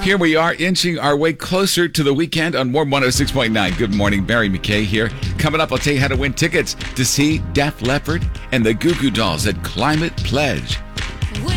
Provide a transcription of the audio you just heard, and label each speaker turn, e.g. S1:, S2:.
S1: Here we are, inching our way closer to the weekend on Warm 106.9. Good morning, Barry McKay here. Coming up, I'll tell you how to win tickets to see Def Leppard and the Goo Goo Dolls at Climate Pledge.